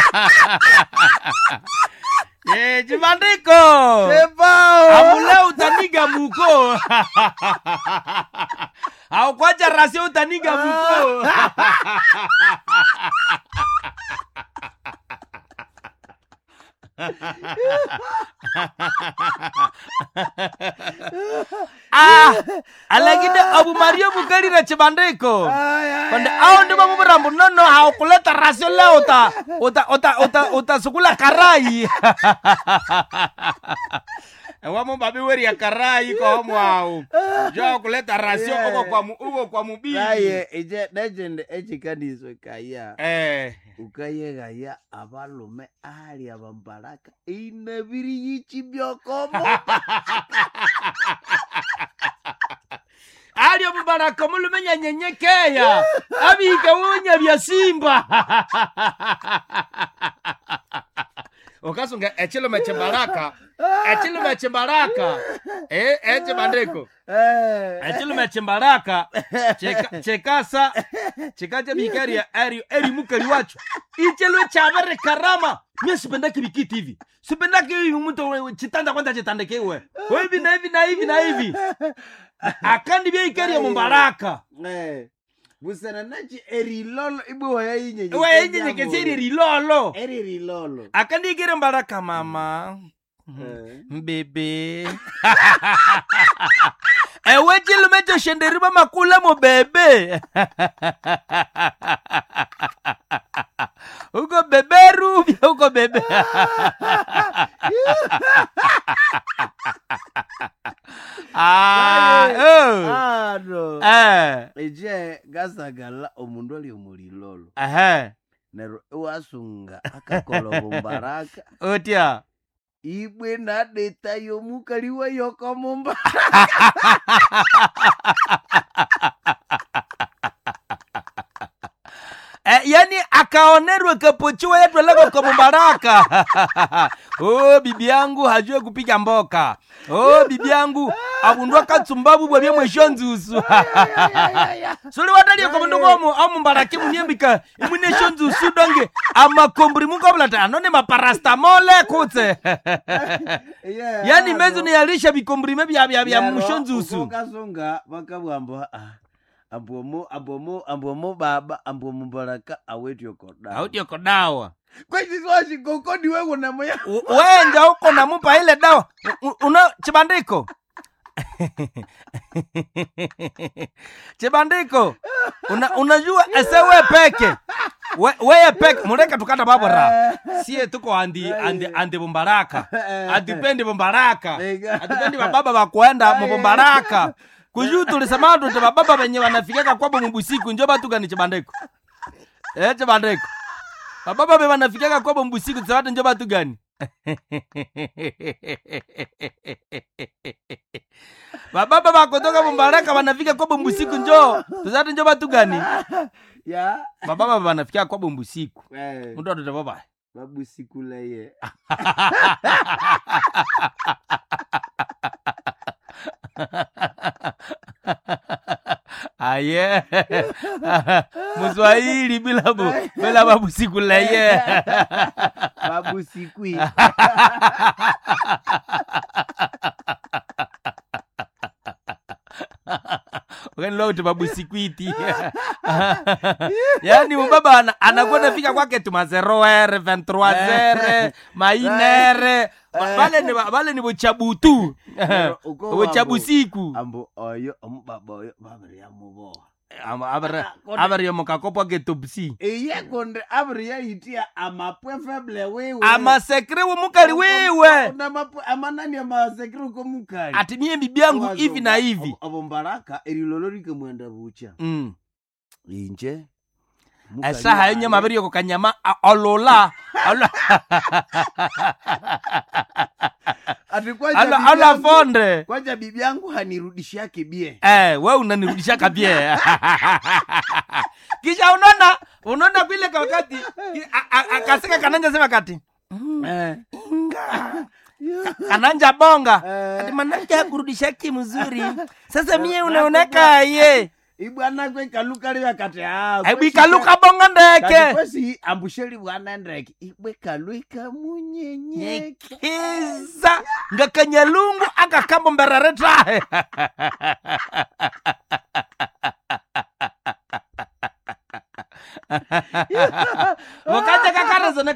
Chibandiko. Sebao. Amule utaniga muko. Au kwacha rasio utaniga muko. Alagide Abu Mario Bukari na Chibandiko. Kwande au ndimo murambu nono haukuleta rasio leo uta sukula karai. Wamo babi weri ya karai kwa homo au. Jao kuleta rasio uko kwa mubibi. Kaye eje legend echikanizo kaya. Ukaye gaya abalume ali abambaraka inabiri yichibyokomo. Ali abambaraka mulume nyenyekeya. Abika wonya bya Simba. Okasunga echilo mechembaraka. Echilo mechembaraka. Chibandiko. Echilo mechembaraka. Chekasa. Chekaja bikari ya eri mukali wacho. Ichelo chabere karama. Mimi sipendaki bikiti hivi. Sipendaki hivi mtu chitanda kwanza chitandeke wewe. Hivi na hivi. Akandi bia ikari ya mbaraka. Busana nachi erilolo ibu waya inye. Waya inye kesiri rilolo. Erilolo. Akandi ikari mbaraka mama. Bebe. Ewe chilo mecho shenderiba makula mo bebe. Uko beberu, uko bebe. No. Eje gasagala omundu ali omulilolo. Nero wasunga akakolo bombaraka. Otia. Ibwe na deta yomukali wa yokomomba. Yani akaonerwe kapochua yetu lego kwa mbaraka. Bibi yangu hajue kupiga mboka. Bibi yangu abundwa katsumbabu bwa bye mweshonzusu. Suli watali kwa mundugomo au mbaraki munyembika imune shonzusu donge amakombri mukobla anone maparastamole kutse. Yani mezu ni yalisha bikombrime bya mushonzusu. Kasonga bakabwamba Ambomo baba ambomo baraka awetyo kodawa. Kwa hizo gokodi wewe na moya. Wenja huko na mupa ile dawa. Una Chibandiko. Chibandiko. Unajua esewe peke. Wewe peke mureka tukata babora. Sie tuko andi bombaraka. Atipendi bombaraka. Atipendi baba bakwenda mbombaraka. Kuju tulisema ndo baba benye wanafikaka kwabo mbusiku njoba tugani Chibandiko. Chibandiko. Baba be wanafikaka kwabo mbusiku tsawate njoba tugani. Baba bakotoka mbaraka wanafika kwabo mbusiku njoo. Tsawate njoba tugani. Ya. Baba wanafika kwabo mbusiku. Ndo ndo baba. Babu siku leye. Aye. Mswahili bila babu siku leye. Babu sikui. Wakani lote babu sikuiti. Yani mbaba anakwenda fika kwake tu mazeroere, 23 mainere. Bale ni bochabutu. Bochabusiku. Ambo oyo mbaba oyo babere ya mubo. Abari ya mkakopo getopsi. Eye konde abari ya itia amapwe feble wewe. Amasekre wo mukali wewe. Na mapwe amanani amasekre ko mukali. Ati mie bibi yangu hivi na hivi. Abombaraka erilolorike mwenda bucha. Inje. Esa hayenye mabiri yoko kanyama olola. Ala fonde. Kwaja bibi yangu hanirudishia kibie. Wewe unanirudishia kabie. Kisha unaona vile wakati akaseka kananja sema kati. Kananja bonga. Ati mananja kurudishia kimzuri. Sasa mie unaoneka ye. ibwana kwe kaluka liwa kati ibikaluka bonga ndeke kwesi ambusheli bwana ndeke ibwe kaluika munyenyeke kiza ngakanyalungu akakamba mberaretahe wakati kakarezana